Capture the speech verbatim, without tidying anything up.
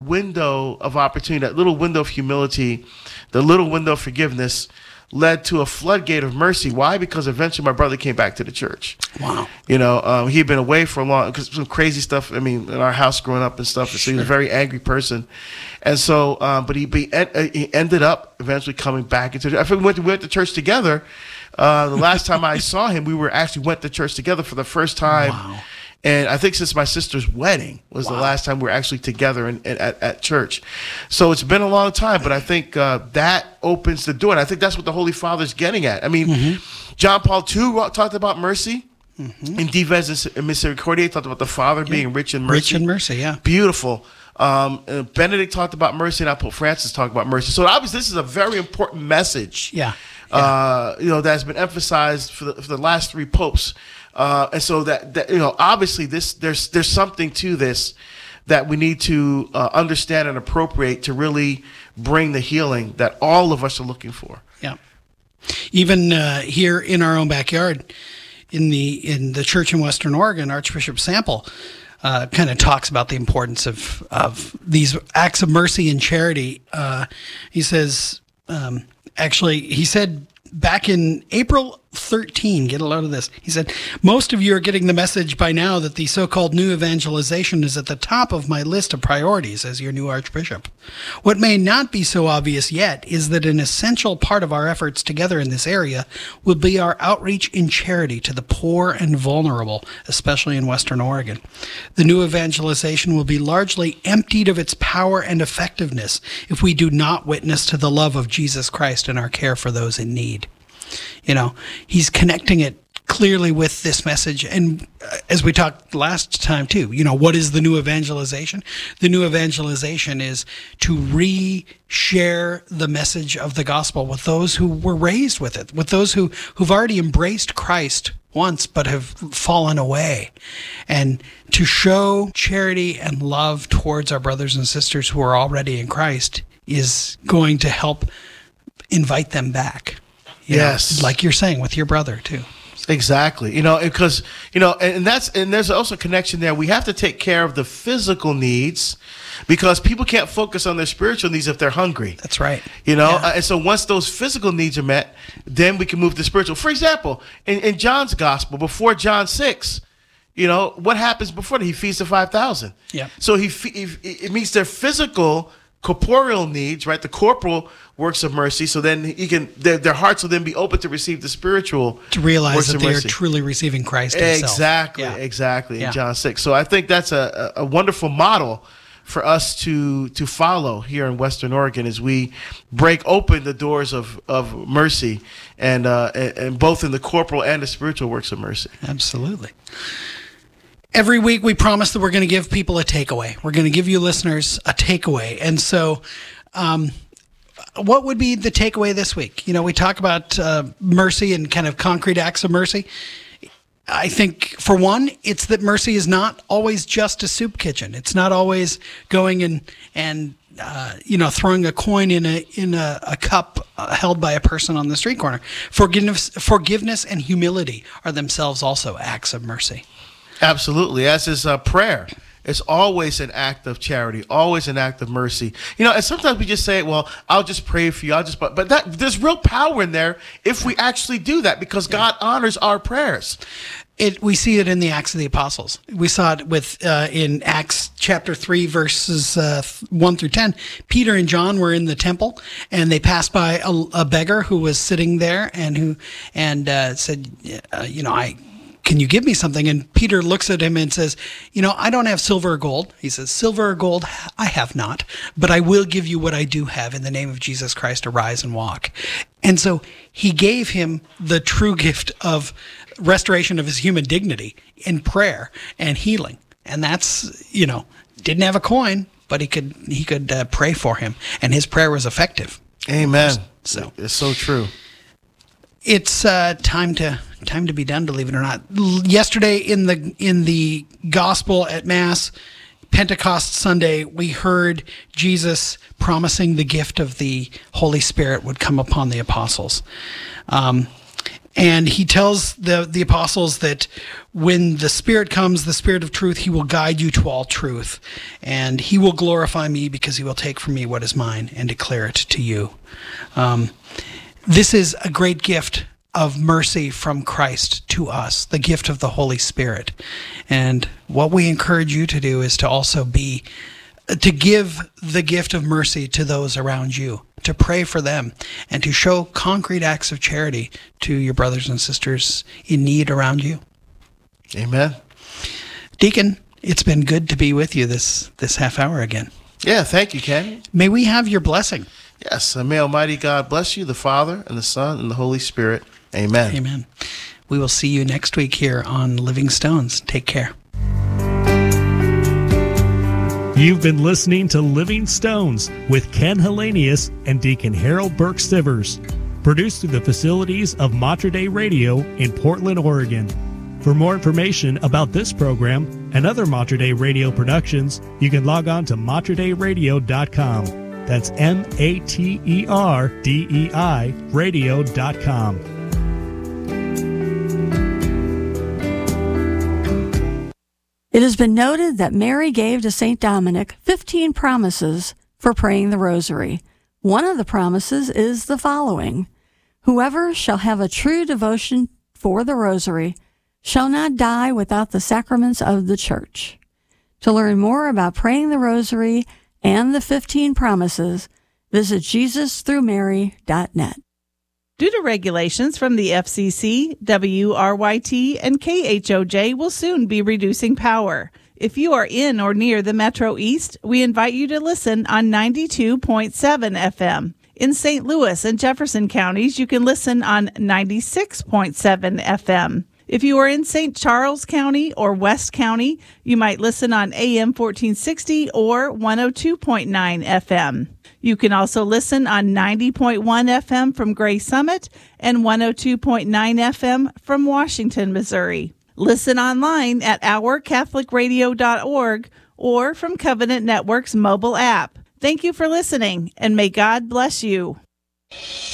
window of opportunity, that little window of humility, the little window of forgiveness led to a floodgate of mercy. Why? Because eventually my brother came back to the church. Wow. You know, um, he'd been away for a long, because some crazy stuff, I mean, in our house growing up and stuff. Sure. So he was a very angry person. And so, um, but he, he, he ended up eventually coming back into, I think we went to, we went to church together. Uh, the last time I saw him, we were actually went to church together for the first time. Wow. And I think since my sister's wedding was Wow. the last time we were actually together in, in, at, at church. So it's been a long time, but I think uh, that opens the door. And I think that's what the Holy Father's getting at. I mean, mm-hmm. John Paul the Second talked about mercy. Mm-hmm. In Divines Misericordiae, talked about the Father yeah. being rich in mercy. Rich in mercy, yeah. Beautiful. Um, uh, Benedict talked about mercy, and I Pope Francis talked about mercy. So obviously this is a very important message. Yeah. yeah. Uh, you know, that's been emphasized for the, for the last three popes. Uh, and so that, that, you know, obviously this, there's, there's something to this that we need to uh, understand and appropriate to really bring the healing that all of us are looking for. Yeah. Even uh, here in our own backyard, in the, in the church in Western Oregon, Archbishop Sample uh, kind of talks about the importance of, of these acts of mercy and charity. Uh, he says, um, actually, he said back in April thirteen, get a load of this. He said, most of you are getting the message by now that the so-called new evangelization is at the top of my list of priorities as your new archbishop. What may not be so obvious yet is that an essential part of our efforts together in this area will be our outreach in charity to the poor and vulnerable, especially in Western Oregon. The new evangelization will be largely emptied of its power and effectiveness if we do not witness to the love of Jesus Christ in our care for those in need. You know, he's connecting it clearly with this message. And uh, as we talked last time too, you know, what is the new evangelization? The new evangelization is to re-share the message of the gospel with those who were raised with it, with those who, who've already embraced Christ once but have fallen away. And to show charity and love towards our brothers and sisters who are already in Christ is going to help invite them back. You yes. know, like you're saying with your brother too. Exactly. You know, because, you know, and that's, and there's also a connection there. We have to take care of the physical needs because people can't focus on their spiritual needs if they're hungry. That's right. You know, yeah. uh, and so once those physical needs are met, then we can move to spiritual. For example, in, in John's gospel, before John six, you know, what happens before that? He feeds the five thousand. Yeah. So he, he, it meets their physical, corporeal needs, right? The corporal works of mercy. So then he can, their, their hearts will then be open to receive the spiritual, to realize works that of they mercy. are truly receiving Christ himself. Exactly, yeah. exactly. Yeah. In John six. So I think that's a, a wonderful model for us to to follow here in Western Oregon as we break open the doors of, of mercy and, uh, and, and both in the corporal and the spiritual works of mercy. Absolutely. Every week we promise that we're going to give people a takeaway. We're going to give you listeners a takeaway. And so um, what would be the takeaway this week? You know, we talk about uh, mercy and kind of concrete acts of mercy. I think, for one, it's that mercy is not always just a soup kitchen. It's not always going and, and uh, you know, throwing a coin in a in a, a cup uh, held by a person on the street corner. Forgiveness, forgiveness and humility are themselves also acts of mercy. Absolutely. As is uh, prayer. It's always an act of charity, always an act of mercy. You know, and sometimes we just say, well, I'll just pray for you. I'll just, but, but that there's real power in there if we actually do that because yeah. God honors our prayers. It, we see it in the Acts of the Apostles. We saw it with uh, in Acts chapter three, verses uh, one through ten. Peter and John were in the temple, and they passed by a, a beggar who was sitting there, and who and uh, said, uh, "You know, I." Can you give me something? And Peter looks at him and says, you know, I don't have silver or gold. He says, silver or gold, I have not, but I will give you what I do have. In the name of Jesus Christ, arise and walk. And so he gave him the true gift of restoration of his human dignity in prayer and healing. And that's, you know, didn't have a coin, but he could, he could uh, pray for him. And his prayer was effective. Amen. So it's so true. It's uh, time to time to be done, believe it or not. L- yesterday in the in the gospel at Mass, Pentecost Sunday, we heard Jesus promising the gift of the Holy Spirit would come upon the apostles. Um, And he tells the, the apostles that when the Spirit comes, the Spirit of truth, he will guide you to all truth. And he will glorify me because he will take from me what is mine and declare it to you. Um, this is a great gift of mercy from Christ to us, the gift of the Holy Spirit. And what we encourage you to do is to also be, to give the gift of mercy to those around you, to pray for them, and to show concrete acts of charity to your brothers and sisters in need around you. Amen. Deacon, it's been good to be with you this, this half hour again. Yeah, thank you, Ken. May we have your blessing. Yes, and may Almighty God bless you, the Father, and the Son, and the Holy Spirit. Amen. Amen. We will see you next week here on Living Stones. Take care. You've been listening to Living Stones with Ken Hellenius and Deacon Harold Burke Sivers, produced through the facilities of Mater Dei Radio in Portland, Oregon. For more information about this program and other Mater Dei Radio productions, you can log on to mater dei radio dot com. That's M A T E R D E I radio dot com. It has been noted that Mary gave to Saint Dominic fifteen promises for praying the rosary. One of the promises is the following: whoever shall have a true devotion for the rosary shall not die without the sacraments of the Church. To learn more about praying the rosary and the fifteen promises, visit jesus through mary dot net. Due to regulations from the F C C, W R Y T, and K H O J will soon be reducing power. If you are in or near the Metro East, we invite you to listen on ninety-two point seven F M. In Saint Louis and Jefferson counties, you can listen on ninety-six point seven F M. If you are in Saint Charles County or West County, you might listen on A M fourteen sixty or one oh two point nine F M. You can also listen on ninety point one F M from Gray Summit and one oh two point nine F M from Washington, Missouri. Listen online at our catholic radio dot org or from Covenant Network's mobile app. Thank you for listening, and may God bless you.